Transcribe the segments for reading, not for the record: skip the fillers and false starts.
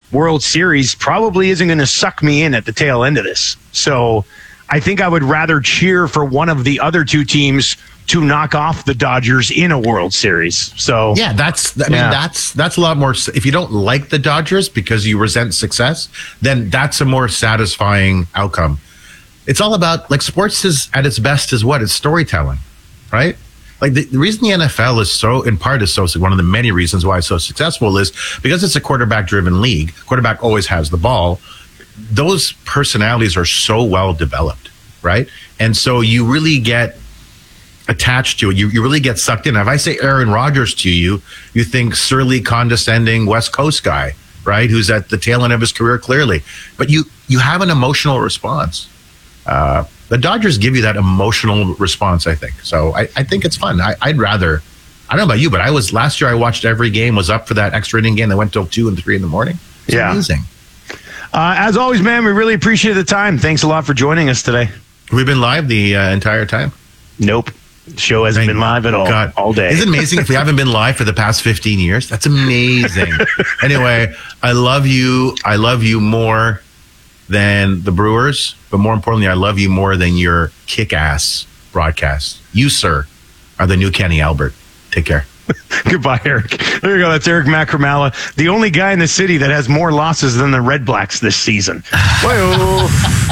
World Series probably isn't going to suck me in at the tail end of this. So I think I would rather cheer for one of the other two teams to knock off the Dodgers in a World Series. So yeah, that's a lot more. If you don't like the Dodgers because you resent success, then that's a more satisfying outcome. It's all about, like, sports is at its best is what? It's storytelling, right? Like the reason the NFL is so, in part, is so, one of the many reasons why it's so successful is because it's a quarterback-driven league. Quarterback always has the ball. Those personalities are so well developed, right? And so you really get attached to it. You really get sucked in. If I say Aaron Rodgers to you, you think surly, condescending West Coast guy, right? Who's at the tail end of his career, clearly. But you have an emotional response. The Dodgers give you that emotional response, I think. So I think it's fun. I'd rather, I don't know about you, but last year I watched every game, was up for that extra inning game that went till 2 and 3 in the morning. It's amazing. As always, man, we really appreciate the time. Thanks a lot for joining us today. We've been live the entire time. Nope. The show hasn't been live at all. All day. Isn't it amazing if we haven't been live for the past 15 years? That's amazing. Anyway, I love you. I love you more than the Brewers, but more importantly, I love you more than your kick-ass broadcast. You, sir, are the new Kenny Albert. Take care. Goodbye, Eric. There you go. That's Eric Macramala, the only guy in the city that has more losses than the Red Blacks this season. Cool.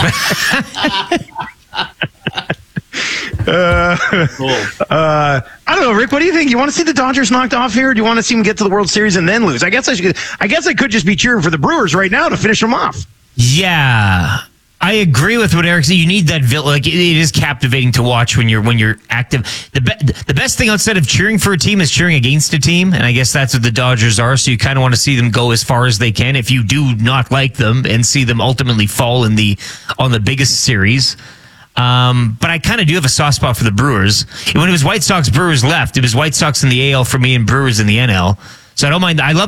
I don't know, Rick. What do you think? You want to see the Dodgers knocked off here? Or do you want to see them get to the World Series and then lose? I guess I could just be cheering for the Brewers right now to finish them off. Yeah, I agree with what Eric said. You need that like it is captivating to watch when you're active. The best thing outside of cheering for a team is cheering against a team, and I guess that's what the Dodgers are. So you kind of want to see them go as far as they can if you do not like them, and see them ultimately fall on the biggest series. But I kind of do have a soft spot for the Brewers. When it was White Sox Brewers left, it was White Sox in the AL for me and Brewers in the NL. So I don't mind. I love